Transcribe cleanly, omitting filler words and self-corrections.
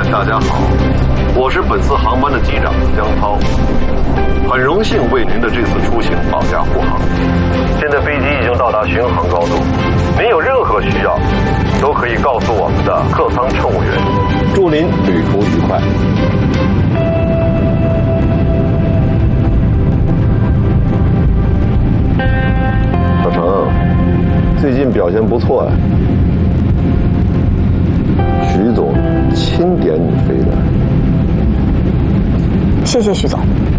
大家好，我是本次航班的机长江涛，很荣幸为您的这次出行保驾护航。现在飞机已经到达巡航高度，您有任何需要，都可以告诉我们的客舱乘务员。祝您旅途愉快。小程，最近表现不错呀。徐总钦点你飞的。 谢谢徐总。